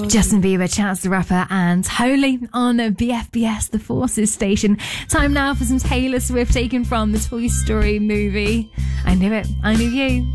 Justin Bieber, Chance the Rapper, and Holy on BFBS, the Forces station. Time now for some Taylor Swift taken from the Toy Story movie. I knew it. I knew you.